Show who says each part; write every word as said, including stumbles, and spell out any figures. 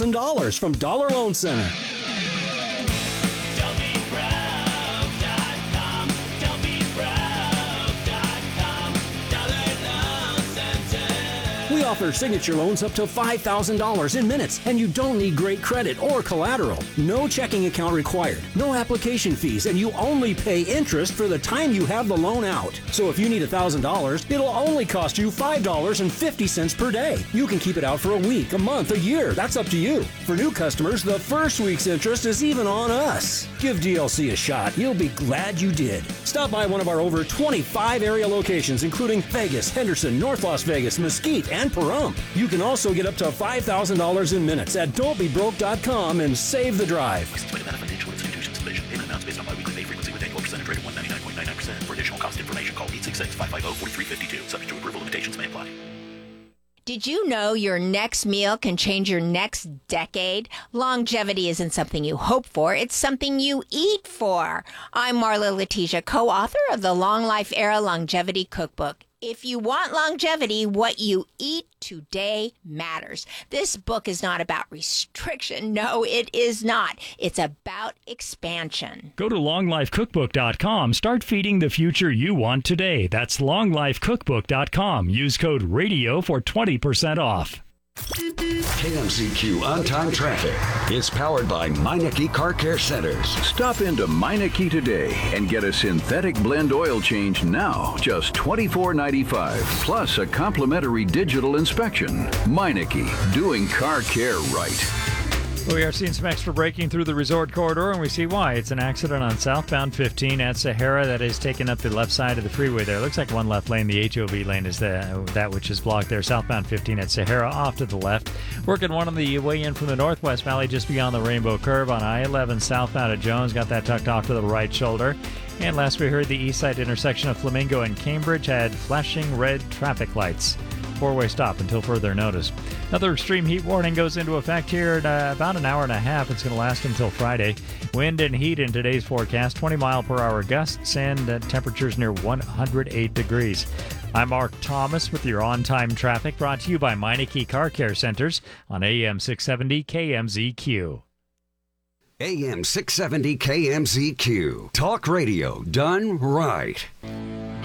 Speaker 1: thousand dollars from Dollar Loan Center. We offer signature loans up to five thousand dollars in minutes, and you don't need great credit or collateral. No checking account required, no application fees, and you only pay interest for the time you have the loan out. So if you need one thousand dollars, it'll only cost you five dollars and fifty cents per day. You can keep it out for a week, a month, a year. That's up to you. For new customers, the first week's interest is even on us. Give D L C a shot. You'll be glad you did. Stop by one of our over twenty-five area locations, including Vegas, Henderson, North Las Vegas, Mesquite, and Pahrump. You can also get up to five thousand dollars in minutes at don't be broke dot com and save the drive.
Speaker 2: Financial institutions division. Payment amounts based on biweekly pay frequency with annual percentage rate of one ninety-nine point nine nine percent. For additional cost information, call eight six six, five five zero, four three five two. Subject to approval, limitations may apply.
Speaker 3: Did you know your next meal can change your next decade? Longevity isn't something you hope for. It's something you eat for. I'm Marla Letitia, co-author of the Long Life Era Longevity Cookbook. If you want longevity, what you eat today matters. This book is not about restriction. No, it is not. It's about expansion.
Speaker 4: Go to long life cookbook dot com. Start feeding the future you want today. That's long life cookbook dot com. Use code RADIO for twenty percent off.
Speaker 5: K M Z Q On-Time Traffic is powered by Meineke Car Care Centers.
Speaker 6: Stop into Meineke today and get a synthetic blend oil change now, just twenty-four ninety-five, plus a complimentary digital inspection. Meineke, doing car care right.
Speaker 4: We are seeing some extra braking through the resort corridor, and we see why. It's an accident on southbound fifteen at Sahara that is taking up the left side of the freeway there. Looks like one left lane. The H O V lane is the, that which is blocked there. Southbound fifteen at Sahara off to the left. Working one on the way in from the Northwest Valley just beyond the Rainbow Curve on I eleven southbound at Jones. Got that tucked off to the right shoulder. And last we heard, the east side intersection of Flamingo and Cambridge had flashing red traffic lights. Four-way stop until further notice. Another extreme heat warning goes into effect here in uh, about an hour and a half. It's going to last until Friday. Wind and heat in today's forecast, twenty mile per hour gusts and uh, temperatures near one hundred eight degrees. I'm Mark Thomas with your on-time traffic, brought to you by Meineke Car Care Centers on A M six seventy K M Z Q.
Speaker 5: A M six seventy K M Z Q. Talk radio done right.